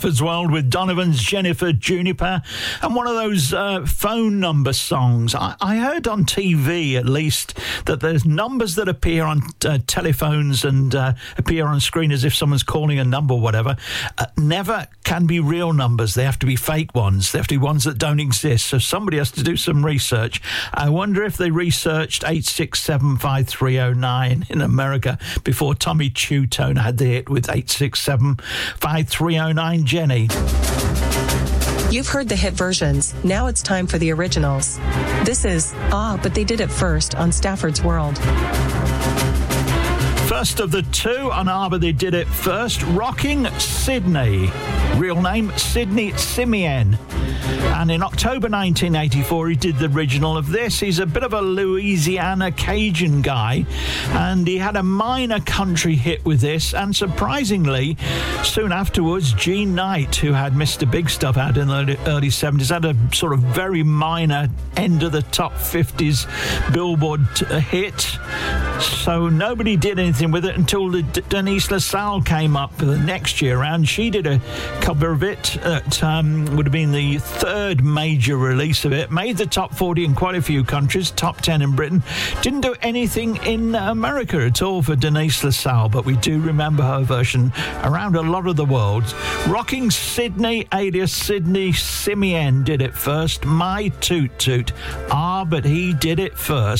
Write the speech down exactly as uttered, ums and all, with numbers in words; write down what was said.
Stafford's World with Donovan's Jennifer Juniper, and one of those uh, phone number songs. I, I heard on T V, at least, that there's numbers that appear on uh, telephones and uh, appear on screen as if someone's calling a number or whatever. Uh, never can be real numbers. They have to be fake ones. They have to be ones that don't exist. So somebody has to do some research. I wonder if they researched eight six seven, five three oh nine in America before Tommy Two-Tone had the hit with eight six seven, five three oh nine. Jenny. You've heard the hit versions. Now it's time for the originals. This is Ah, But They Did It First on Stafford's World. First of the two on Ah, But They Did It First, Rocking Sydney. Real name, Sidney Simien. And in October nineteen eighty-four, he did the original of this. He's a bit of a Louisiana Cajun guy, and he had a minor country hit with this. And surprisingly, soon afterwards, Gene Knight, who had Mister Big Stuff out in the early seventies, had a sort of very minor end of the top fifties Billboard hit. So nobody did anything with it until the D- Denise LaSalle came up the next year around. She did a cover of it. It um, would have been the third major release of it. Made the top forty in quite a few countries, top ten in Britain. Didn't do anything in America at all for Denise LaSalle, but we do remember her version around a lot of the world. Rocking Sydney, alias Sidney Simien, did it first. My Toot Toot. Ah, but he did it first.